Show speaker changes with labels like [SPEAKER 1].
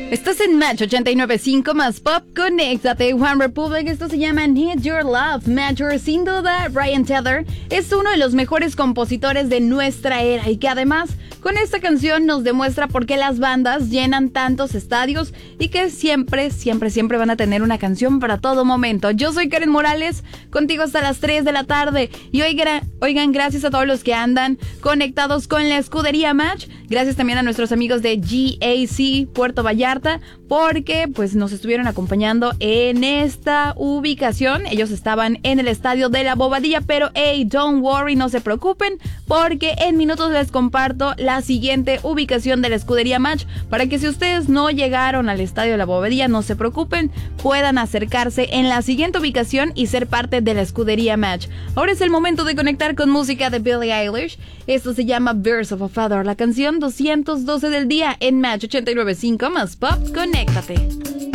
[SPEAKER 1] Estás en Match 89.5 más Pop. Conéctate, One Republic. Esto se llama Need Your Love. Major, sin duda, Ryan Tedder es uno de los mejores compositores de nuestra era y que además con esta canción nos demuestra por qué las bandas llenan tantos estadios y que siempre van a tener una canción para todo momento. Yo soy Karen Morales, contigo hasta las 3 de la tarde. Y oigan, gracias a todos los que andan conectados con la escudería Match. Gracias también a nuestros amigos de GAC Puerto Vallarta, porque pues nos estuvieron acompañando en esta ubicación. Ellos estaban en el estadio de la Bobadilla, pero hey, don't worry, no se preocupen, porque en minutos les comparto la siguiente ubicación de la escudería Match, para que si ustedes no llegaron al estadio de la Bobadilla, no se preocupen, puedan acercarse en la siguiente ubicación y ser parte de la escudería Match. Ahora es el momento de conectar con música de Billie Eilish. Esto se llama Verse of a Father, la canción 212 del día en Match 89.5 más Pop. Conéctate.